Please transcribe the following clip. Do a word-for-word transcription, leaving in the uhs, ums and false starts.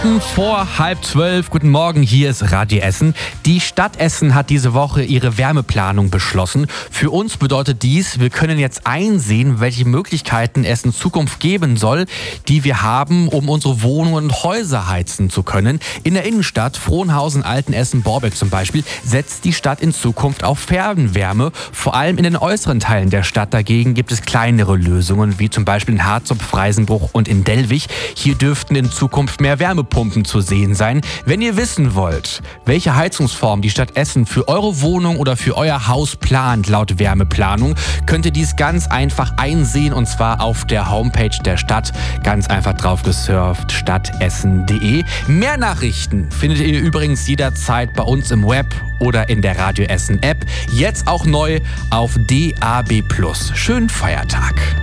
Vor halb zwölf, guten Morgen, hier ist Radio Essen. Die Stadt Essen hat diese Woche ihre Wärmeplanung beschlossen. Für uns bedeutet dies, wir können jetzt einsehen, welche Möglichkeiten es in Zukunft geben soll, die wir haben, um unsere Wohnungen und Häuser heizen zu können. In der Innenstadt, Frohnhausen, Altenessen, Borbeck zum Beispiel, setzt die Stadt in Zukunft auf Fernwärme. Vor allem in den äußeren Teilen der Stadt dagegen gibt es kleinere Lösungen, wie zum Beispiel in Harzopf, Freisenbruch und in Dellwig. Hier dürften in Zukunft mehr Wärmepumpen zu sehen sein. Wenn ihr wissen wollt, welche Heizungsform die Stadt Essen für eure Wohnung oder für euer Haus plant laut Wärmeplanung, könnt ihr dies ganz einfach einsehen und zwar auf der Homepage der Stadt. Ganz einfach drauf gesurft, stadtessen punkt de. Mehr Nachrichten findet ihr übrigens jederzeit bei uns im Web oder in der Radio Essen App. Jetzt auch neu auf D A B plus. Schönen Feiertag.